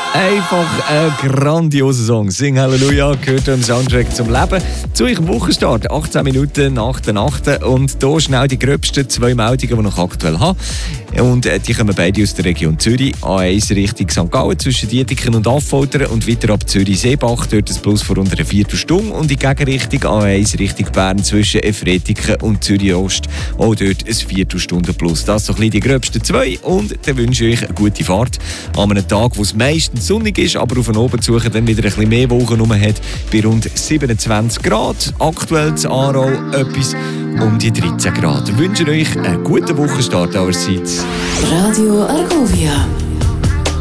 Einfach ein grandioser Song. Sing Halleluja gehört im Soundtrack zum Leben. Zu eurem Wochenstart, 18 Minuten nach der Nacht. Und hier schnell die gröbsten 2 Meldungen, die ich noch aktuell habe. Und die kommen beide aus der Region Zürich. A1 Richtung St. Gallen zwischen Dietiken und Affoltern und weiter ab Zürich-Seebach. Dort ein Plus von unter einer Viertelstunde. Und in Gegenrichtung A1 Richtung Bern zwischen Efretiken und Zürich-Ost. Auch dort ein Viertelstunde Plus. Das sind so ein bisschen die gröbsten 2. Und dann wünsche ich euch eine gute Fahrt an einem Tag, wo es meistens sonnig ist, aber auf den oben zu suchen, dann wieder ein bisschen mehr Wolken rum hat, bei rund 27 Grad. Aktuell in Aarau etwas um die 13 Grad. Ich wünsche euch einen guten Wochenstart allerseits. Radio Argovia.